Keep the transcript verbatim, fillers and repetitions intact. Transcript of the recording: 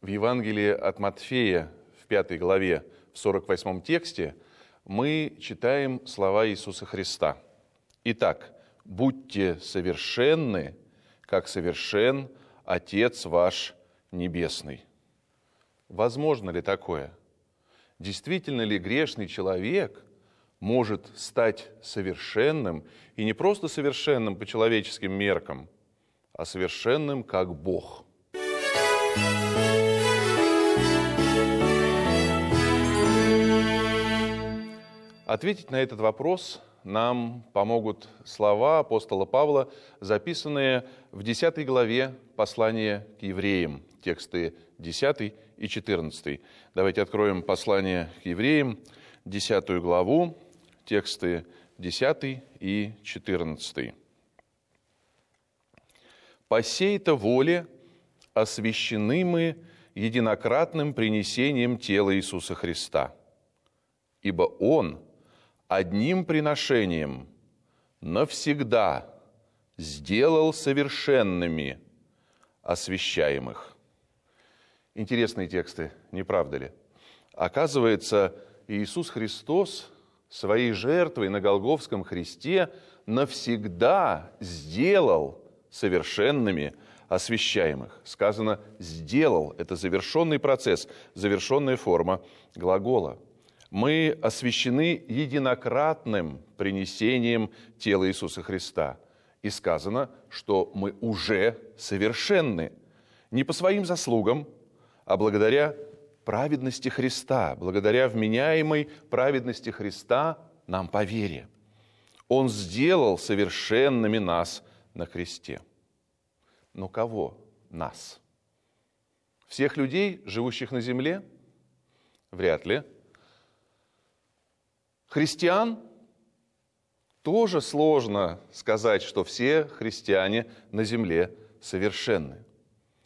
В Евангелии от Матфея, в пятой главе, в сорок восьмом тексте, мы читаем слова Иисуса Христа. Итак, будьте совершенны, как совершен Отец ваш Небесный. Возможно ли такое? Действительно ли грешный человек может стать совершенным, и не просто совершенным по человеческим меркам, а совершенным как Бог? Ответить на этот вопрос нам помогут слова апостола Павла, записанные в десятой главе послания к евреям, тексты десятый и четырнадцатый. Давайте откроем послание к евреям, десятую главу, тексты десятый и четырнадцатый. «По сей-то воле освящены мы единократным принесением тела Иисуса Христа, ибо Он одним приношением навсегда сделал совершенными освящаемых». Интересные тексты, не правда ли? Оказывается, Иисус Христос своей жертвой на Голгофском кресте навсегда сделал совершенными освящаемых. Сказано «сделал». Это завершенный процесс, завершенная форма глагола. Мы освящены единократным принесением тела Иисуса Христа. И сказано, что мы уже совершенны. Не по своим заслугам, а благодаря праведности Христа, благодаря вменяемой праведности Христа нам по вере. Он сделал совершенными нас на кресте. Но кого нас? Всех людей, живущих на земле? Вряд ли. Христиан? Тоже сложно сказать, что все христиане на земле совершенны.